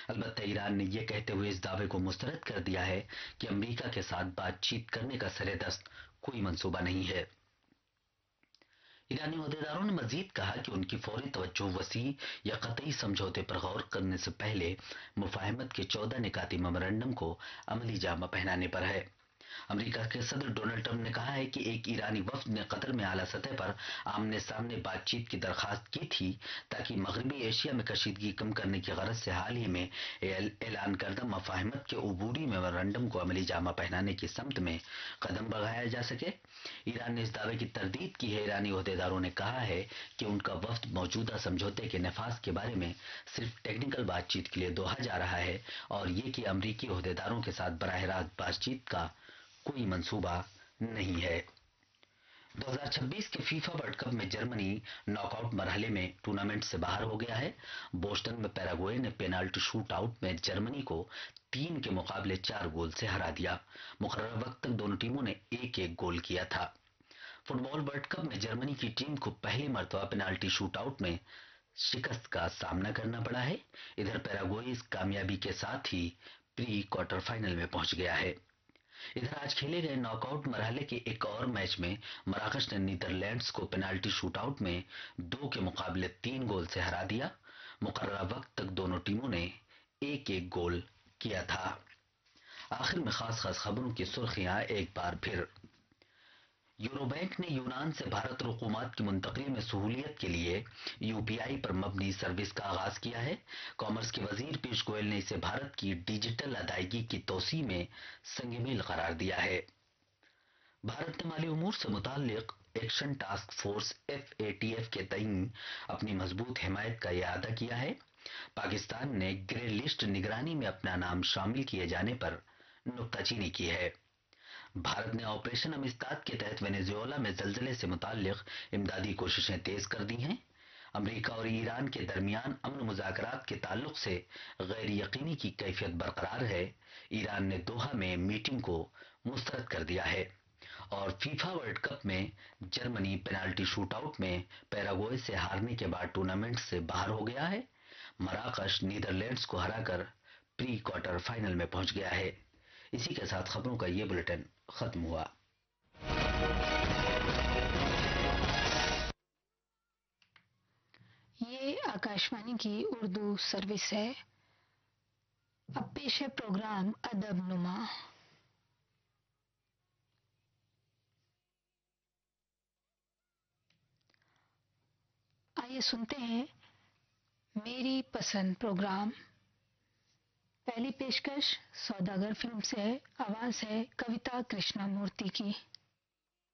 البتہ ایران نے یہ کہتے ہوئے اس دعوے کو مسترد کر دیا ہے کہ امریکہ کے ساتھ بات چیت کرنے کا سرے دست کوئی منصوبہ نہیں ہے۔ ایرانی عہدیداروں نے مزید کہا کہ ان کی فوری توجہ وسیع یا قطعی سمجھوتے پر غور کرنے سے پہلے مفاہمت کے 14 نکاتی میمورنڈم کو عملی جامہ پہنانے پر ہے۔ امریکہ کے صدر ڈونلڈ ٹرمپ نے کہا ہے کہ ایک ایرانی وفد نے قطر میں اعلیٰ سطح پر آمنے سامنے بات چیت کی درخواست کی تھی تاکہ مغربی ایشیا میں کشیدگی کم کرنے کی غرض سے حال ہی میں اعلان کردہ مفاہمت کے عبوری میمورنڈم کو عملی جامہ پہنانے کی سمت میں قدم بڑھایا جا سکے۔ ایران نے اس دعوے کی تردید کی ہے۔ ایرانی عہدیداروں نے کہا ہے کہ ان کا وفد موجودہ سمجھوتے کے نفاذ کے بارے میں صرف ٹیکنیکل بات چیت کے لیے دوحہ جا رہا ہے اور یہ کہ امریکی عہدیداروں کے ساتھ براہ راست بات چیت کا کوئی منصوبہ نہیں ہے۔ 2026 کے فیفا ورلڈ کپ میں جرمنی ناک آؤٹ مرحلے میں ٹورنامنٹ سے باہر ہو گیا ہے۔ بوسٹن میں پیراگوئے نے پینالٹی شوٹ آؤٹ میں جرمنی کو 3 کے مقابلے 4 گول سے ہرا دیا۔ مقررہ وقت تک دونوں ٹیموں نے ایک ایک گول کیا تھا۔ فٹ بال ورلڈ کپ میں جرمنی کی ٹیم کو پہلی مرتبہ پینالٹی شوٹ آؤٹ میں شکست کا سامنا کرنا پڑا ہے۔ ادھر پیراگوئے اس کامیابی کے ساتھ ہی پری کوارٹر فائنل میں پہنچ گیا ہے۔ ادھر آج کھیلے گئے ناک آؤٹ مرحلے کے ایک اور میچ میں مراکش نے نیدرلینڈز کو پینالٹی شوٹ آؤٹ میں 2 کے مقابلے 3 گول سے ہرا دیا۔ مقررہ وقت تک دونوں ٹیموں نے ایک ایک گول کیا تھا۔ آخر میں خاص خبروں کی سرخیاں ایک بار پھر۔ یورو بینک نے یونان سے بھارت رقومات کی منتقلی میں سہولیت کے لیے UPI پر مبنی سروس کا آغاز کیا ہے۔ کامرس کے وزیر پیوش گوئل نے اسے بھارت کی ڈیجیٹل ادائیگی کی توسیع میں سنگ میل قرار دیا ہے۔ بھارت نے مالی امور سے متعلق ایکشن ٹاسک فورس FATF کے تئیں اپنی مضبوط حمایت کا اعادہ کیا ہے۔ پاکستان نے گرے لسٹ نگرانی میں اپنا نام شامل کیے جانے پر نکتہ چینی کی ہے۔ بھارت نے آپریشن امستاد کے تحت وینیزویلا میں زلزلے سے متعلق امدادی کوششیں تیز کر دی ہیں۔ امریکہ اور ایران کے درمیان امن مذاکرات کے تعلق سے غیر یقینی کی کیفیت برقرار ہے۔ ایران نے دوحہ میں میٹنگ کو مسترد کر دیا ہے اور فیفا ورلڈ کپ میں جرمنی پینالٹی شوٹ آؤٹ میں پیراگوئے سے ہارنے کے بعد ٹورنامنٹ سے باہر ہو گیا ہے۔ مراکش نیدرلینڈز کو ہرا کر پری کوارٹر فائنل میں پہنچ گیا ہے۔ اسی کے ساتھ خبروں کا یہ بلیٹن ختم ہوا۔ یہ آکاشوانی کی اردو سروس ہے۔ اب پیش ہے پروگرام ادب نما۔ آئیے سنتے ہیں میری پسند پروگرام۔ پہلی پیشکش سوداگر فلم سے ہے، آواز ہے کویتا کرشنا مورتی کی۔